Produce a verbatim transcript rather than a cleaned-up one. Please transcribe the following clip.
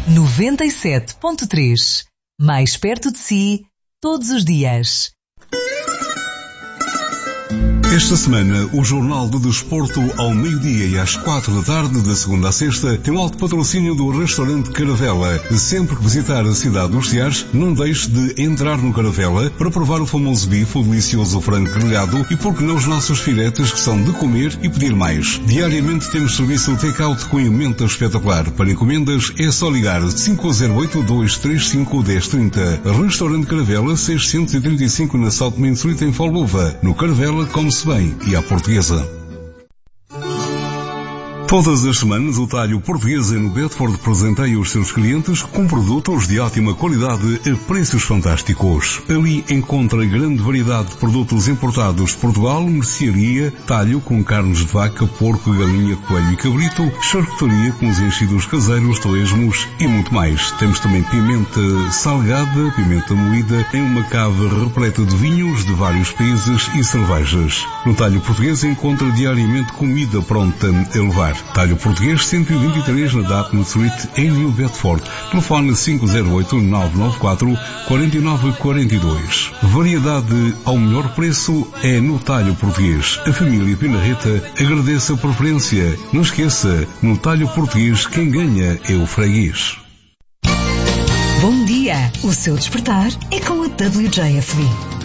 noventa e sete ponto três. Mais perto de si, todos os dias. Esta semana, o Jornal do Desporto, ao meio-dia e às quatro da tarde, de segunda a sexta, tem um alto patrocínio do restaurante Caravela. Sempre que visitar a cidade dos Tiares, não deixe de entrar no Caravela para provar o famoso bife, o delicioso frango grelhado e, por que não, os nossos filetes, que são de comer e pedir mais. Diariamente temos serviço take-out com emenda espetacular. Para encomendas é só ligar cinco zero oito, dois três cinco, um zero três zero. Restaurante Caravela, seiscentos e trinta e cinco na South Main Street em Folluva. No Caravela, come-se bem e à portuguesa. Todas as semanas, o Talho Portuguesa no Bedford presenteia os seus clientes com produtos de ótima qualidade a preços fantásticos. Ali encontra grande variedade de produtos importados de Portugal, mercearia, talho com carnes de vaca, porco, galinha, coelho e cabrito, charcutaria com os enchidos caseiros, torresmos e muito mais. Temos também pimenta salgada, pimenta moída, em uma cave repleta de vinhos de vários países e cervejas. No Talho Portuguesa encontra diariamente comida pronta a levar. Talho Português cento e vinte e três na Dartmouth Street em New Bedford. Telefone cinco zero oito, nove nove quatro, quatro nove quatro dois. Variedade ao melhor preço é no Talho Português. A família Pinarreta agradece a preferência. Não esqueça, no Talho Português quem ganha é o freguês. Bom dia! O seu despertar é com a W J F B.